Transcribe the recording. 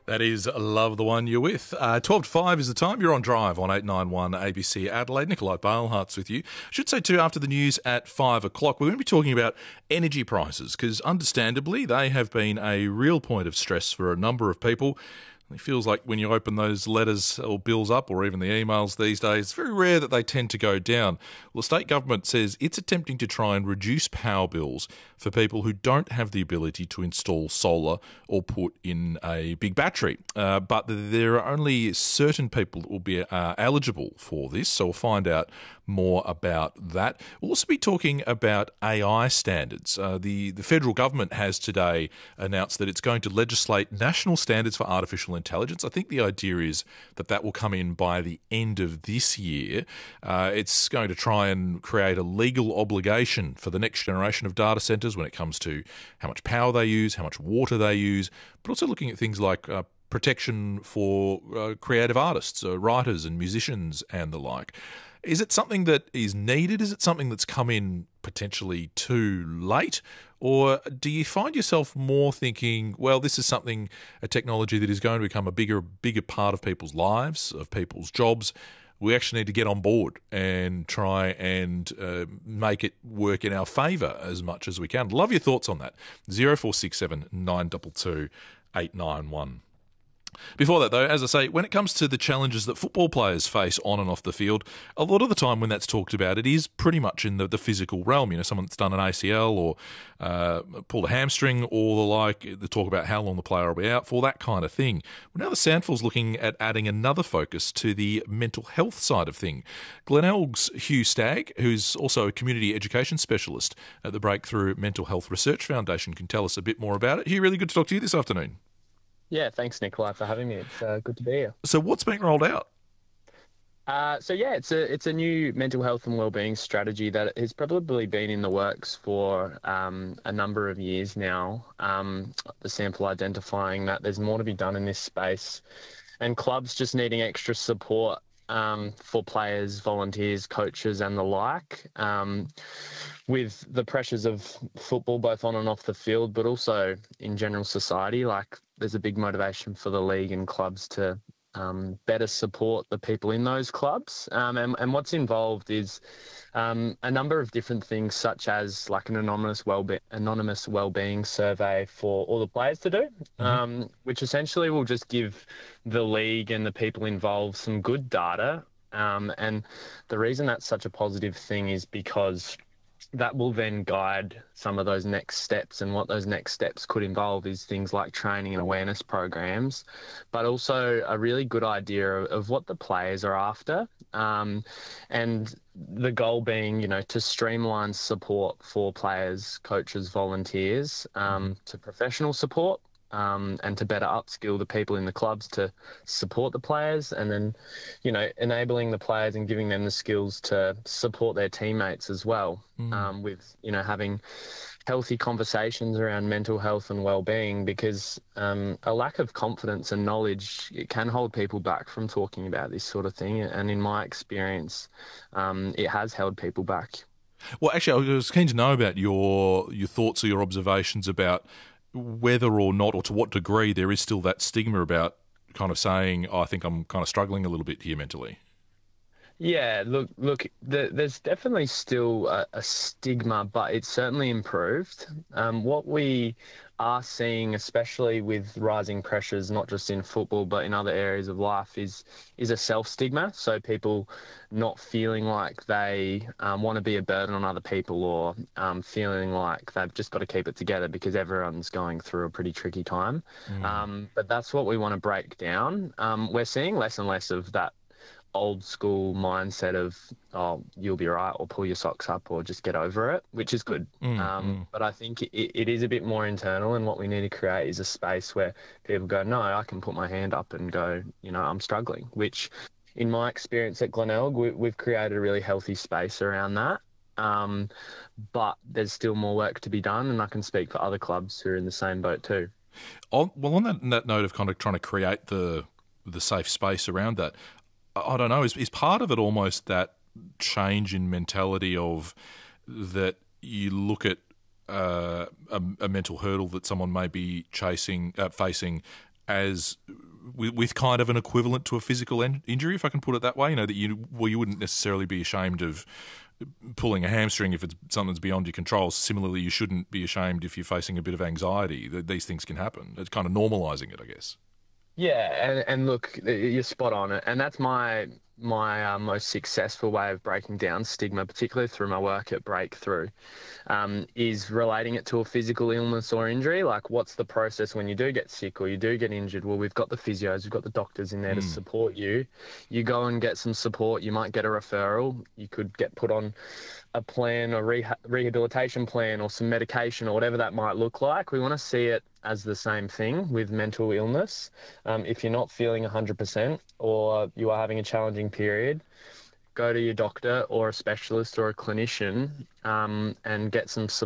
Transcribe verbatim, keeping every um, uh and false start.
That is Love the One You're With. Uh, twelve to five is the time. You're on Drive on eight ninety-one A B C Adelaide. Nikolai Balehart's with you. I should say too, after the news at five o'clock, we're going to be talking about energy prices because understandably they have been a real point of stress for a number of people. It feels like when you open those letters or bills up, or even the emails these days, it's very rare that they tend to go down. Well, the state government says it's attempting to try and reduce power bills for people who don't have the ability to install solar or put in a big battery. Uh, but there are only certain people that will be uh, eligible for this, so we'll find out more about that. We'll also be talking about A I standards. Uh, the, the federal government has today announced that it's going to legislate national standards for artificial intelligence. I think the idea is that that will come in by the end of this year. Uh, it's going to try and create a legal obligation for the next generation of data centres when it comes to how much power they use, how much water they use, but also looking at things like uh, protection for uh, creative artists, uh, writers and musicians and the like. Is it something that is needed? Is it something that's come in potentially too late? Or do you find yourself more thinking, well, this is something, a technology that is going to become a bigger, bigger part of people's lives, of people's jobs? We actually need to get on board and try and uh, make it work in our favour as much as we can. Love your thoughts on that. zero four six seven nine two two eight nine one. Before that, though, as I say, when it comes to the challenges that football players face on and off the field, a lot of the time when that's talked about, it is pretty much in the, the physical realm. You know, someone that's done an A C L or uh, pulled a hamstring or the like, they talk about how long the player will be out for, that kind of thing. Well, now the SANFL's looking at adding another focus to the mental health side of thing. Glenelg's Hugh Stagg, who's also a community education specialist at the Breakthrough Mental Health Research Foundation, can tell us a bit more about it. Hugh, really good to talk to you this afternoon. Yeah, thanks, Nikolai, for having me. It's uh, good to be here. So what's being rolled out? Uh, so yeah, it's a it's a new mental health and wellbeing strategy that has probably been in the works for um, a number of years now. Um, the SANFL identifying that there's more to be done in this space, and clubs just needing extra support um, for players, volunteers, coaches, and the like. Um, with the pressures of football, both on and off the field, but also in general society, like there's a big motivation for the league and clubs to um, better support the people in those clubs. Um, and, and what's involved is um, a number of different things, such as like an anonymous wellbe- anonymous wellbeing survey for all the players to do, mm-hmm. um, which essentially will just give the league and the people involved some good data. Um, and the reason that's such a positive thing is because that will then guide some of those next steps, and what those next steps could involve is things like training and awareness programs, but also a really good idea of, of what the players are after, um, and the goal being, you know, to streamline support for players, coaches, volunteers, um, to professional support. Um, and to better upskill the people in the clubs to support the players, and then, you know, enabling the players and giving them the skills to support their teammates as well, mm. um, with, you know, having healthy conversations around mental health and well-being, because um, a lack of confidence and knowledge, it can hold people back from talking about this sort of thing. And in my experience, um, it has held people back. Well, actually, I was keen to know about your your thoughts or your observations about whether or not, or to what degree, there is still that stigma about kind of saying, oh, I think I'm kind of struggling a little bit here mentally. Yeah, look, look. The, there's definitely still a, a stigma, but it's certainly improved. Um, what we are seeing, especially with rising pressures, not just in football but in other areas of life, is is a self-stigma. So people not feeling like they um, want to be a burden on other people, or um, feeling like they've just got to keep it together because everyone's going through a pretty tricky time. Mm. Um, but that's what we want to break down. Um, we're seeing less and less of that old school mindset of, oh, you'll be right, or pull your socks up, or just get over it, which is good. Mm, um, mm. But I think it, it is a bit more internal, and what we need to create is a space where people go, no, I can put my hand up and go, you know, I'm struggling, which in my experience at Glenelg, we, we've created a really healthy space around that. Um, but there's still more work to be done, and I can speak for other clubs who are in the same boat too. On, well, on that, that note of kind of trying to create the the safe space around that, I don't know, is, is part of it almost that change in mentality of that you look at uh, a, a mental hurdle that someone may be chasing, uh, facing, as with, with kind of an equivalent to a physical in- injury, if I can put it that way. You know, that you well, you wouldn't necessarily be ashamed of pulling a hamstring if it's something's beyond your control. Similarly, you shouldn't be ashamed if you're facing a bit of anxiety. That these things can happen. It's kind of normalising it, I guess. Yeah, and, and look, you're spot on it, and that's my my uh, most successful way of breaking down stigma, particularly through my work at Breakthrough, um, is relating it to a physical illness or injury. Like, what's the process when you do get sick or you do get injured? Well, we've got the physios, we've got the doctors in there Mm. to support you. You go and get some support. You might get a referral. You could get put on a plan, a reha- rehabilitation plan, or some medication, or whatever that might look like. We want to see it as the same thing with mental illness. Um, if you're not feeling one hundred percent or you are having a challenging period, go to your doctor or a specialist or a clinician um, and get some support.